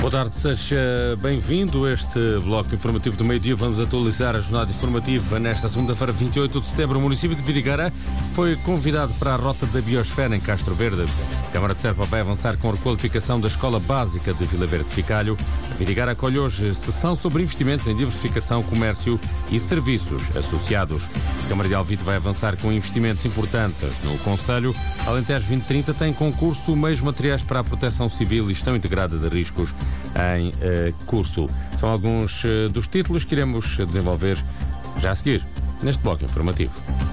Boa tarde, seja bem-vindo a este bloco informativo do meio-dia. Vamos atualizar a jornada informativa nesta segunda-feira, 28 de setembro. O município de Vidigueira foi convidado para a Rota da Biosfera em Castro Verde. A Câmara de Serpa vai avançar com a requalificação da Escola Básica de Vila Verde de Ficalho. A Vidigueira acolhe hoje sessão sobre investimentos em diversificação, comércio e serviços associados. A Câmara de Alvite vai avançar com investimentos importantes no Conselho. Alentejo 2030 tem concurso Meios Materiais para a Proteção Civil e Gestão Integrada de Riscos em curso. São alguns dos títulos que iremos desenvolver já a seguir neste bloco informativo.